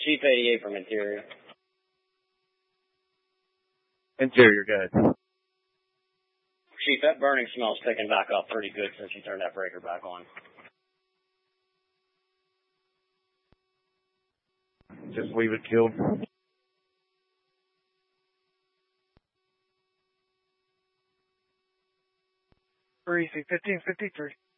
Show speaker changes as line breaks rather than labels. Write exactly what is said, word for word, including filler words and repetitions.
Chief eighty-eight from interior.
Interior, go ahead.
Chief, that burning smell's picking back up pretty good since you turned that breaker back on.
Just leave it killed.
Breezy, fifteen fifty-three.